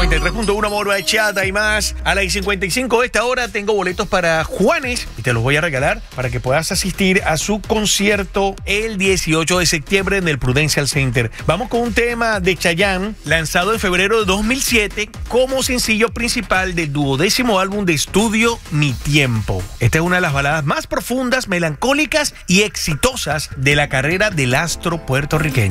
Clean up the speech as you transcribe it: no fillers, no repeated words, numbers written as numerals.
93.1 Moro de Chata y más. A las 55 de esta hora tengo boletos para Juanes y te los voy a regalar para que puedas asistir a su concierto el 18 de septiembre en el Prudential Center. Vamos con un tema de Chayanne, lanzado en febrero de 2007 como sencillo principal del 12º álbum de estudio Mi Tiempo. Esta es una de las baladas más profundas, melancólicas y exitosas de la carrera del astro puertorriqueño.